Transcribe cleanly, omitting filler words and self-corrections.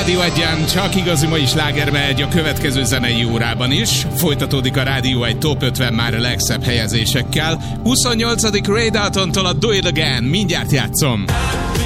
Rádió Egyen csak igazi mai sláger megy a következő zenei órában is. Folytatódik a Rádió Egy Top 50 már a legszebb helyezésekkel. 28. Ray Daltontól a Do It Again. Mindjárt játszom.